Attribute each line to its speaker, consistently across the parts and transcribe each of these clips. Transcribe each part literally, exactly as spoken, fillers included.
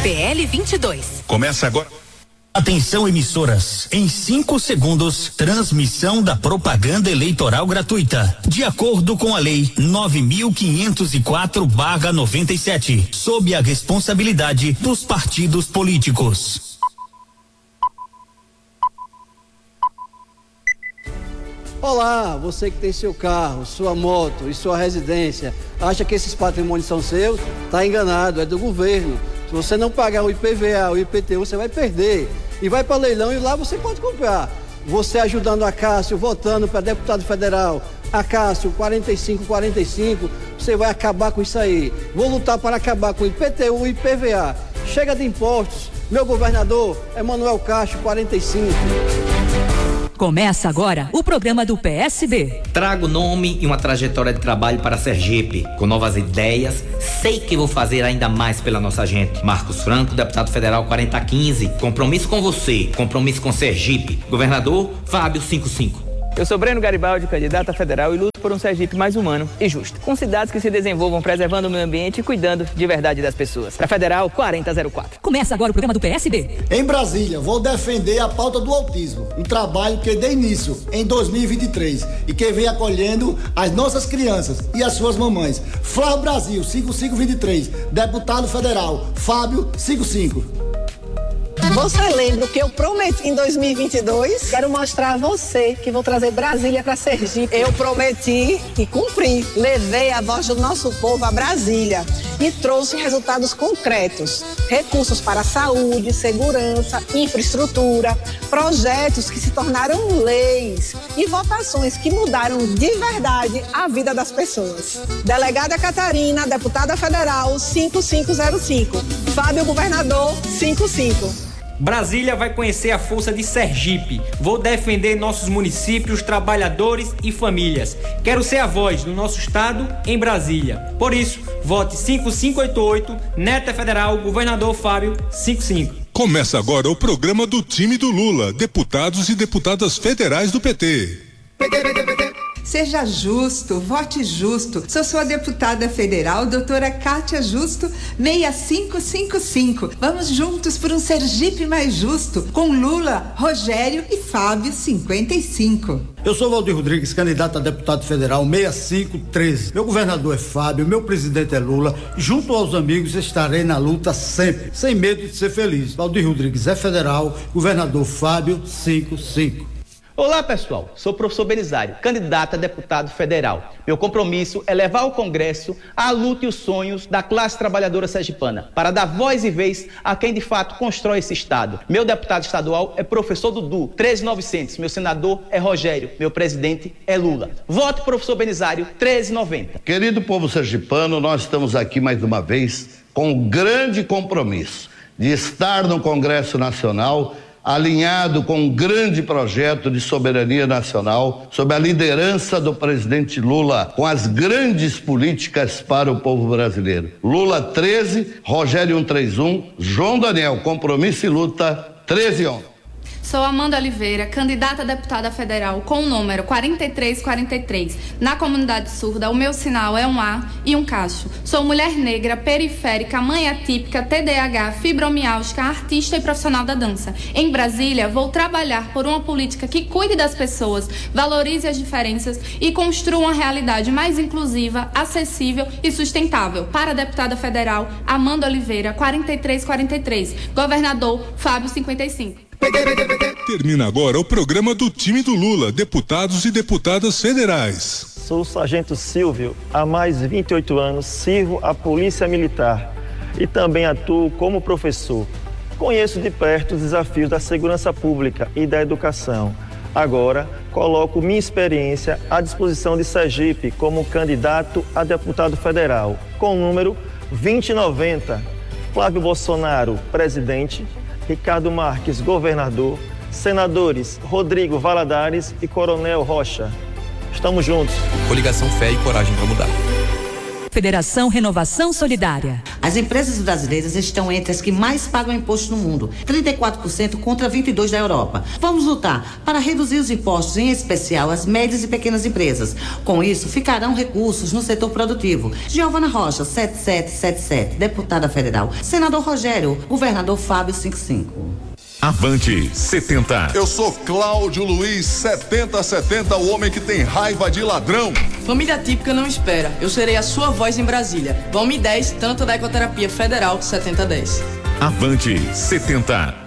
Speaker 1: P L vinte e dois.
Speaker 2: Começa agora.
Speaker 3: Atenção, emissoras. Em cinco segundos, transmissão da propaganda eleitoral gratuita. De acordo com a lei nove mil quinhentos e quatro barra noventa e sete, sob a responsabilidade dos partidos políticos.
Speaker 4: Olá, você que tem seu carro, sua moto e sua residência, acha que esses patrimônios são seus? Tá enganado, é do governo. Se você não pagar o I P V A, o I P T U, você vai perder. E vai para leilão e lá você pode comprar. Você ajudando a Cássio, votando para deputado federal, a Cássio quarenta e cinco quarenta e cinco, você vai acabar com isso aí. Vou lutar para acabar com o I P T U e I P V A. Chega de impostos. Meu governador é Manuel Castro quarenta e cinco.
Speaker 1: Começa agora o programa do P S B.
Speaker 5: Trago nome e uma trajetória de trabalho para Sergipe. Com novas ideias, sei que vou fazer ainda mais pela nossa gente. Marcos Franco, deputado federal quarenta quinze. Compromisso com você, compromisso com Sergipe. Governador Fábio cinquenta e cinco.
Speaker 6: Eu sou Breno Garibaldi, candidato a federal, e luto por um Sergipe mais humano e justo, com cidades que se desenvolvam preservando o meio ambiente e cuidando de verdade das pessoas. Para Federal quarenta zero quatro.
Speaker 1: Começa agora o programa do P S B.
Speaker 7: Em Brasília, vou defender a pauta do autismo, um trabalho que dei início em dois mil e vinte e três e que vem acolhendo as nossas crianças e as suas mamães. Flávio Brasil, cinquenta e cinco vinte e três, deputado federal, Fábio cinquenta e cinco.
Speaker 8: Você lembra o que eu prometi em dois mil e vinte e dois? Quero mostrar a você que vou trazer Brasília para Sergipe. Eu prometi e cumpri. Levei a voz do nosso povo a Brasília e trouxe resultados concretos. Recursos para saúde, segurança, infraestrutura, projetos que se tornaram leis e votações que mudaram de verdade a vida das pessoas. Delegada Catarina, deputada federal cinquenta e cinco zero cinco. Fábio, governador cinquenta e cinco.
Speaker 9: Brasília vai conhecer a força de Sergipe. Vou defender nossos municípios, trabalhadores e famílias. Quero ser a voz do nosso estado em Brasília. Por isso, vote cinco cinco oito oito, Neta Federal, governador Fábio cinquenta e cinco.
Speaker 2: Começa agora o programa do time do Lula, deputados e deputadas federais do P T.
Speaker 10: P T, P T, P T. Seja justo, vote justo. Sou sua deputada federal, doutora Kátia Justo, seis cinco cinco cinco. Vamos juntos por um Sergipe mais justo, com Lula, Rogério e Fábio cinquenta e cinco.
Speaker 7: Eu sou Valdir Rodrigues, candidato a deputado federal seis cinco um três. Meu governador é Fábio, meu presidente é Lula. Junto aos amigos estarei na luta sempre, sem medo de ser feliz. Valdir Rodrigues é federal, governador Fábio cinquenta e cinco.
Speaker 11: Olá pessoal, sou o professor Belisário, candidato a deputado federal. Meu compromisso é levar ao Congresso a luta e os sonhos da classe trabalhadora sergipana, para dar voz e vez a quem de fato constrói esse estado. Meu deputado estadual é professor Dudu, treze mil e novecentos. Meu senador é Rogério, meu presidente é Lula. Vote professor Belisário, treze mil e noventa.
Speaker 12: Querido povo sergipano, nós estamos aqui mais uma vez com um grande compromisso de estar no Congresso Nacional alinhado com um grande projeto de soberania nacional, sob a liderança do presidente Lula, com as grandes políticas para o povo brasileiro. Lula treze, Rogério cento e trinta e um, João Daniel, compromisso e luta treze onze.
Speaker 13: Sou Amanda Oliveira, candidata a deputada federal com o número quarenta e três quarenta e três. Na comunidade surda, o meu sinal é um A e um cacho. Sou mulher negra, periférica, mãe atípica, T D A H, fibromialgica, artista e profissional da dança. Em Brasília, vou trabalhar por uma política que cuide das pessoas, valorize as diferenças e construa uma realidade mais inclusiva, acessível e sustentável. Para a deputada federal, Amanda Oliveira, quarenta e três quarenta e três. Governador Fábio cinquenta e cinco.
Speaker 2: Termina agora o programa do time do Lula, deputados e deputadas federais.
Speaker 14: Sou o sargento Silvio, há mais de vinte e oito anos sirvo a Polícia Militar e também atuo como professor. Conheço de perto os desafios da segurança pública e da educação. Agora, coloco minha experiência à disposição de Sergipe como candidato a deputado federal, com o número vinte e noventa. Flávio Bolsonaro, presidente. Ricardo Marques, governador, senadores Rodrigo Valadares e Coronel Rocha. Estamos juntos.
Speaker 15: Coligação Fé e Coragem para Mudar.
Speaker 1: Federação Renovação Solidária.
Speaker 15: As empresas brasileiras estão entre as que mais pagam imposto no mundo, trinta e quatro por cento contra vinte e dois por cento da Europa. Vamos lutar para reduzir os impostos, em especial as médias e pequenas empresas. Com isso, ficarão recursos no setor produtivo. Giovana Rocha, sete sete sete sete, deputada federal. Senador Rogério, governador Fábio, cinquenta e cinco.
Speaker 16: Avante setenta.
Speaker 17: Eu sou Cláudio Luiz, setenta setenta, o homem que tem raiva de ladrão.
Speaker 18: Família típica não espera. Eu serei a sua voz em Brasília. Valme dez, tanto da Ecoterapia Federal, setenta dez.
Speaker 16: Avante setenta.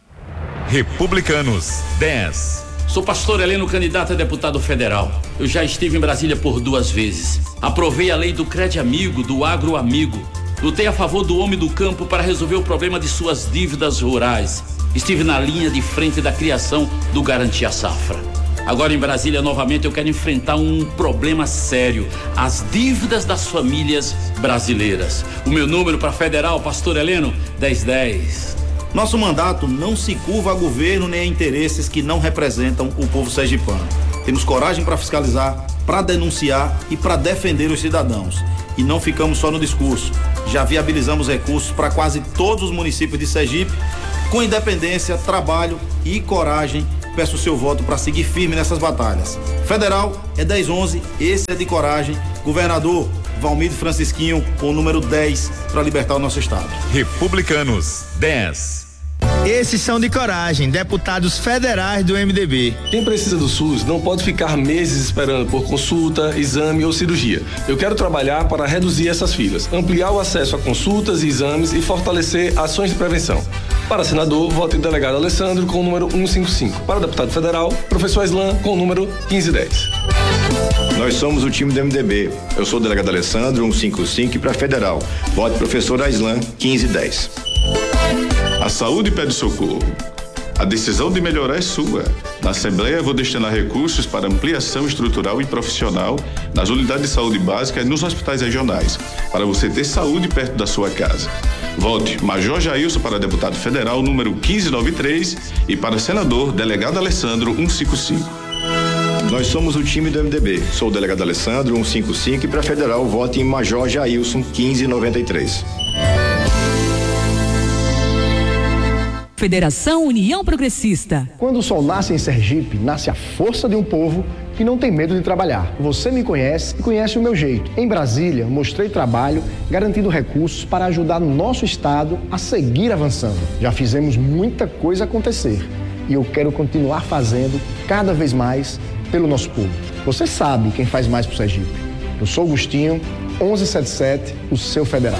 Speaker 16: Republicanos dez.
Speaker 19: Sou pastor Heleno, candidato a deputado federal. Eu já estive em Brasília por duas vezes. Aprovei a lei do Crédito Amigo, do Agro Amigo. Lutei a favor do homem do campo para resolver o problema de suas dívidas rurais. Estive na linha de frente da criação do Garantia Safra. Agora em Brasília, novamente, eu quero enfrentar um problema sério: as dívidas das famílias brasileiras. O meu número para federal, pastor Heleno, dez dez.
Speaker 20: Nosso mandato não se curva a governo nem a interesses que não representam o povo sergipano. Temos coragem para fiscalizar, para denunciar e para defender os cidadãos. E não ficamos só no discurso. Já viabilizamos recursos para quase todos os municípios de Sergipe. Com independência, trabalho e coragem, peço o seu voto para seguir firme nessas batalhas. Federal é dez onze, esse é de coragem. Governador Valmir Francisquinho, com o número dez, para libertar o nosso estado.
Speaker 16: Republicanos dez.
Speaker 21: Esses são de coragem, deputados federais do M D B.
Speaker 22: Quem precisa do SUS não pode ficar meses esperando por consulta, exame ou cirurgia. Eu quero trabalhar para reduzir essas filas, ampliar o acesso a consultas e exames e fortalecer ações de prevenção. Para senador, vote em delegado Alessandro com o número cento e cinquenta e cinco. Para deputado federal, professor Islan com o número quinze dez.
Speaker 23: Nós somos o time do M D B. Eu sou o delegado Alessandro, cento e cinquenta e cinco, e para federal, vote professor Aislan, quinze dez.
Speaker 24: A saúde pede socorro. A decisão de melhorar é sua. Na Assembleia, vou destinar recursos para ampliação estrutural e profissional nas unidades de saúde básica e nos hospitais regionais, para você ter saúde perto da sua casa. Vote Major Jailson para deputado federal, número quinze noventa e três, e para senador, delegado Alessandro, cento e cinquenta e cinco.
Speaker 23: Nós somos o time do M D B. Sou o delegado Alessandro, cento e cinquenta e cinco, e para federal, vote em Major Jailson, quinze noventa e três.
Speaker 1: Federação União Progressista.
Speaker 25: Quando o sol nasce em Sergipe, nasce a força de um povo que não tem medo de trabalhar. Você me conhece e conhece o meu jeito. Em Brasília, mostrei trabalho, garantindo recursos para ajudar nosso estado a seguir avançando. Já fizemos muita coisa acontecer e eu quero continuar fazendo cada vez mais pelo nosso povo. Você sabe quem faz mais pro Sergipe. Eu sou Agostinho, onze setenta e sete, o seu federal.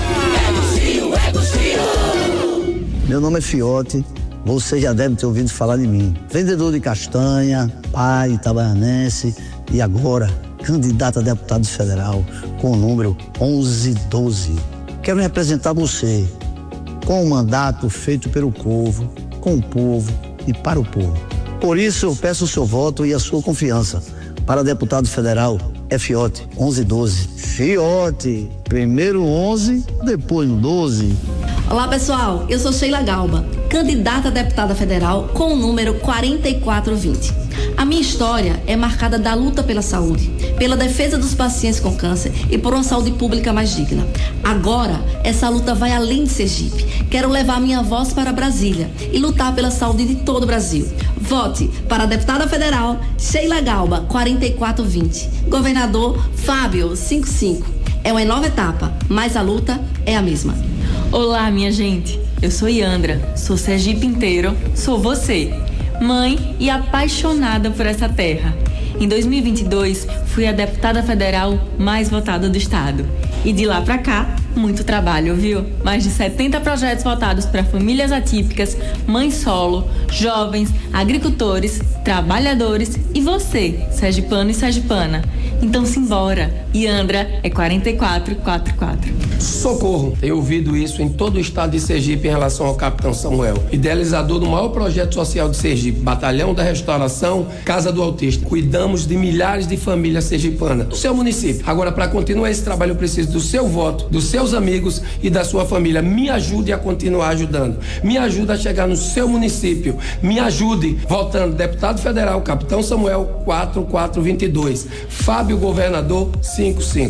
Speaker 26: Meu nome é Fiote, você já deve ter ouvido falar de mim. Vendedor de castanha, pai itabaianense e agora candidato a deputado federal com o número onze doze. Quero representar você com um mandato feito pelo povo, com o povo e para o povo. Por isso eu peço o seu voto e a sua confiança. Para deputado federal é Fiote, onze doze. Fiote, primeiro onze, depois no doze.
Speaker 27: Olá pessoal, eu sou Sheila Galba, candidata a deputada federal com o número quarenta e quatro vinte. A minha história é marcada da luta pela saúde, pela defesa dos pacientes com câncer e por uma saúde pública mais digna. Agora, essa luta vai além de Sergipe. Quero levar minha voz para Brasília e lutar pela saúde de todo o Brasil. Vote para a deputada federal Sheila Galba, quarenta e quatro vinte. Governador Fábio, cinquenta e cinco. É uma nova etapa, mas a luta é a mesma.
Speaker 28: Olá, minha gente. Eu sou Yandra, sou Sergipe inteiro, sou você, mãe e apaixonada por essa terra. Em dois mil e vinte e dois, fui a deputada federal mais votada do estado. E de lá pra cá, muito trabalho, viu? Mais de setenta projetos voltados para famílias atípicas, mães solo, jovens, agricultores, trabalhadores e você, sergipano e sergipana. Então simbora. Yandra é quarenta e quatro quarenta e quatro.
Speaker 29: Socorro! Tenho ouvido isso em todo o estado de Sergipe em relação ao Capitão Samuel, idealizador do maior projeto social de Sergipe, Batalhão da Restauração, Casa do Autista. Cuidamos de milhares de famílias sergipanas do seu município. Agora, para continuar esse trabalho, eu preciso do seu voto, dos seus amigos e da sua família. Me ajude a continuar ajudando. Me ajude a chegar no seu município. Me ajude votando deputado federal, Capitão Samuel, quatro quatro dois dois. Fábio, governador, cinquenta e cinco.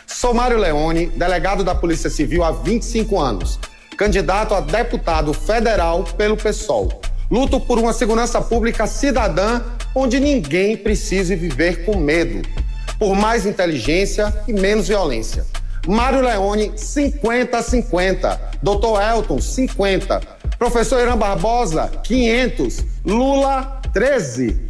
Speaker 3: Sou Mário Leone, delegado da Polícia Civil há vinte e cinco anos, candidato a deputado federal pelo PSOL. Luto por uma segurança pública cidadã onde ninguém precise viver com medo, por mais inteligência e menos violência. Mário Leone, cinquenta a cinquenta. doutor Elton, cinquenta. Professor Irã Barbosa, quinhentos. Lula, treze.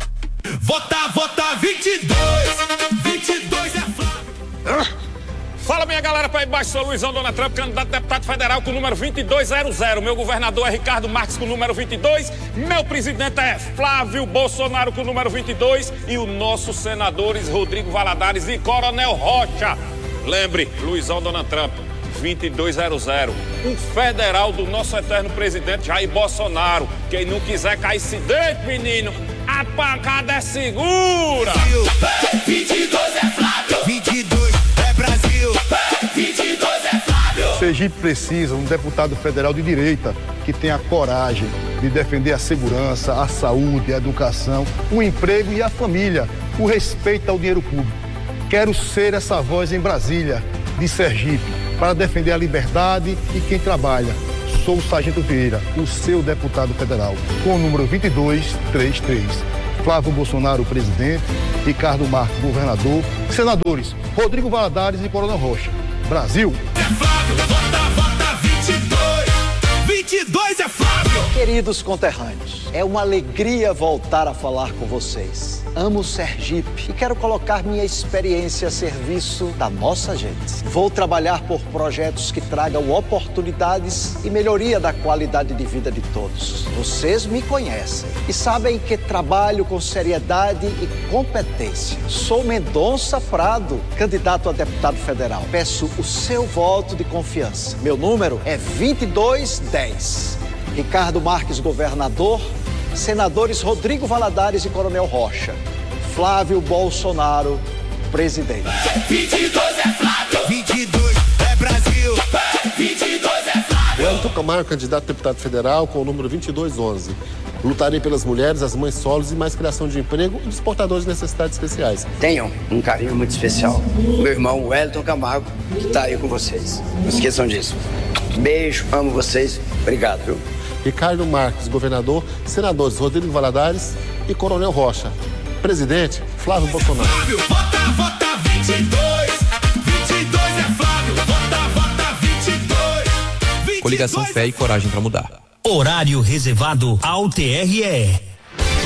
Speaker 4: Vota, vota, vinte e dois. vinte e dois é Flávio.
Speaker 5: Fala, minha galera, para embaixo, sou Luizão Donald Trump, candidato a deputado federal com o número vinte e dois zero zero. Meu governador é Ricardo Marques com o número vinte e dois. Meu presidente é Flávio Bolsonaro com o número vinte e dois. E os nossos senadores Rodrigo Valadares e Coronel Rocha. Lembre, Luizão Donald Trump, vinte e dois zero zero. O federal do nosso eterno presidente Jair Bolsonaro. Quem não quiser cair se dentro, menino, a pancada é segura.
Speaker 4: vinte e dois é Flávio. vinte e dois é Brasil. vinte e dois é Flávio.
Speaker 6: Sergipe precisa de um deputado federal de direita que tenha coragem de defender a segurança, a saúde, a educação, o emprego e a família, o respeito ao dinheiro público. Quero ser essa voz em Brasília, de Sergipe, para defender a liberdade e quem trabalha. Sou o Sargento Vieira, o seu deputado federal, com o número vinte e dois trinta e três. Flávio Bolsonaro, presidente, Ricardo Marques, governador, senadores Rodrigo Valadares e Coronel Rocha. Brasil!
Speaker 4: É Flávio, vota, vota, vinte e dois. vinte e dois é Flávio!
Speaker 7: Queridos conterrâneos, é uma alegria voltar a falar com vocês. Amo Sergipe e quero colocar minha experiência a serviço da nossa gente. Vou trabalhar por projetos que tragam oportunidades e melhoria da qualidade de vida de todos. Vocês me conhecem e sabem que trabalho com seriedade e competência. Sou Mendonça Prado, candidato a deputado federal. Peço o seu voto de confiança. Meu número é vinte e dois dez. Ricardo Marques, governador. Senadores Rodrigo Valadares e Coronel Rocha. Flávio Bolsonaro, presidente.
Speaker 4: vinte e dois é Flávio. vinte e dois é Brasil. vinte e dois é Flávio.
Speaker 8: Wellington Camargo, candidato a deputado federal com o número vinte e dois onze. Lutarei pelas mulheres, as mães solos e mais criação de emprego e dos portadores de necessidades especiais.
Speaker 9: Tenham um carinho muito especial. Meu irmão Wellington Camargo, que está aí com vocês. Não esqueçam disso. Beijo, amo vocês. Obrigado, viu?
Speaker 8: Ricardo Marques, governador, senadores Rodrigo Valadares e Coronel Rocha. Presidente, Flávio Bolsonaro.
Speaker 4: Flávio, vota, vota, vinte e dois. vinte e dois é Flávio, vota, vota, vinte e dois.
Speaker 10: Coligação Fé e Coragem para Mudar.
Speaker 11: Horário reservado ao T R E.